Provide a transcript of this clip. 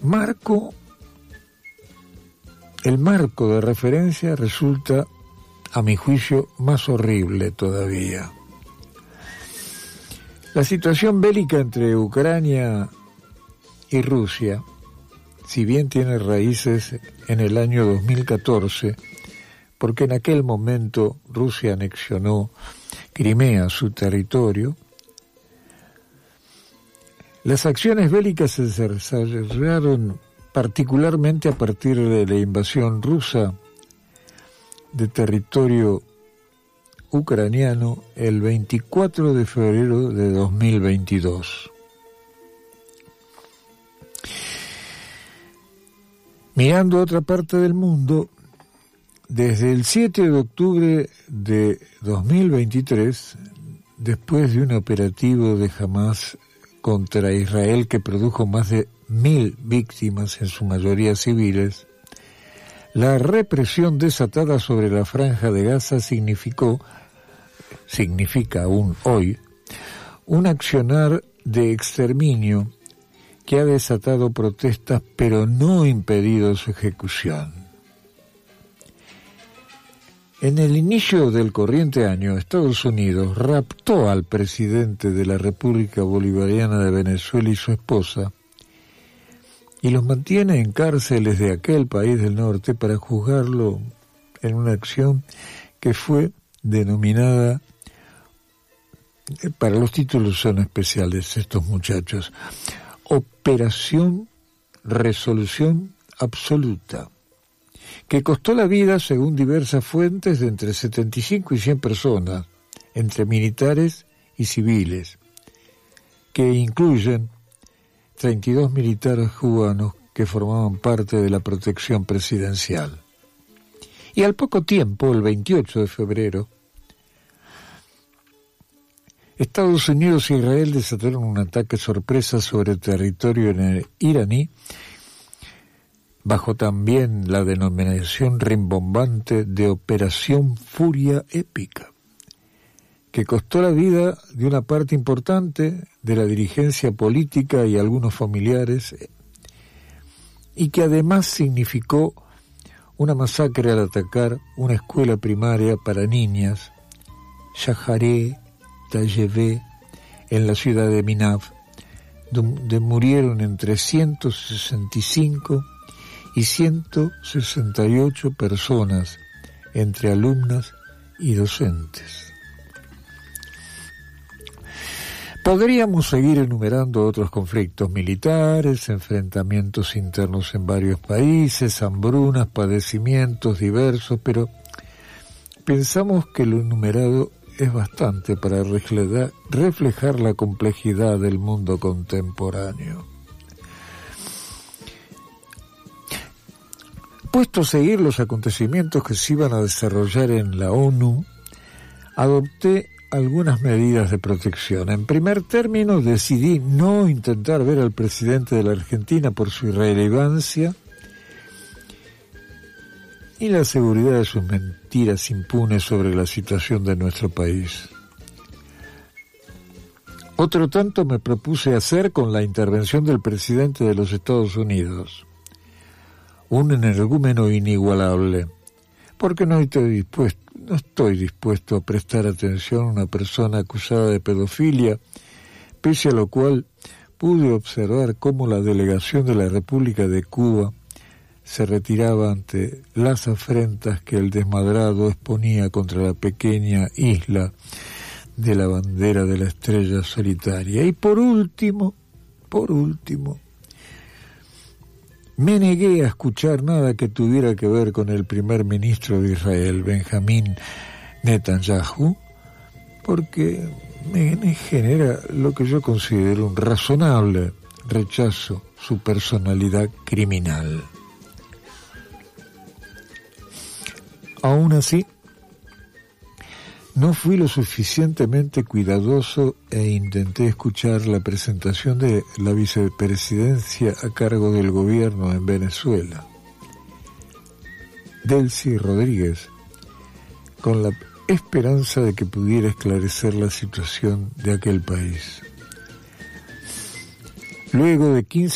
el marco de referencia resulta, a mi juicio, más horrible todavía. La situación bélica entre Ucrania y Rusia, si bien tiene raíces en el año 2014, porque en aquel momento Rusia anexionó Crimea, su territorio, las acciones bélicas se desarrollaron particularmente a partir de la invasión rusa de territorio ucraniano el 24 de febrero de 2022. Mirando a otra parte del mundo, desde el 7 de octubre de 2023, después de un operativo de Hamás contra Israel que produjo más de 1.000 víctimas, en su mayoría civiles, la represión desatada sobre la Franja de Gaza significa aún hoy un accionar de exterminio que ha desatado protestas pero no impedido su ejecución. En el inicio del corriente año, Estados Unidos raptó al presidente de la República Bolivariana de Venezuela y su esposa y los mantiene en cárceles de aquel país del norte para juzgarlo en una acción que fue denominada, para los títulos son especiales estos muchachos, Operación Resolución Absoluta, que costó la vida, según diversas fuentes, de entre 75 y 100 personas, entre militares y civiles, que incluyen 32 militares cubanos que formaban parte de la protección presidencial. Y al poco tiempo, el 28 de febrero, Estados Unidos e Israel desataron un ataque sorpresa sobre el territorio iraní, bajo también la denominación rimbombante de Operación Furia Épica, que costó la vida de una parte importante de la dirigencia política y algunos familiares, y que además significó una masacre al atacar una escuela primaria para niñas, Shaharé Tayebé, en la ciudad de Minaf, donde murieron entre 165 y 168 personas, entre alumnas y docentes. Podríamos seguir enumerando otros conflictos militares, enfrentamientos internos en varios países, hambrunas, padecimientos diversos, pero pensamos que lo enumerado es bastante para reflejar la complejidad del mundo contemporáneo. Puesto a seguir los acontecimientos que se iban a desarrollar en la ONU, adopté algunas medidas de protección. En primer término, decidí no intentar ver al presidente de la Argentina por su irrelevancia y la seguridad de sus mentiras impunes sobre la situación de nuestro país. Otro tanto me propuse hacer con la intervención del presidente de los Estados Unidos, un energúmeno inigualable, porque no estoy dispuesto a prestar atención a una persona acusada de pedofilia, pese a lo cual pude observar cómo la delegación de la República de Cuba se retiraba ante las afrentas que el desmadrado exponía contra la pequeña isla de la bandera de la estrella solitaria. Y por último, me negué a escuchar nada que tuviera que ver con el primer ministro de Israel, Benjamín Netanyahu, porque me genera lo que yo considero un razonable rechazo su personalidad criminal. Aún así, no fui lo suficientemente cuidadoso e intenté escuchar la presentación de la vicepresidencia a cargo del gobierno en Venezuela, Delcy Rodríguez, con la esperanza de que pudiera esclarecer la situación de aquel país. Luego de 15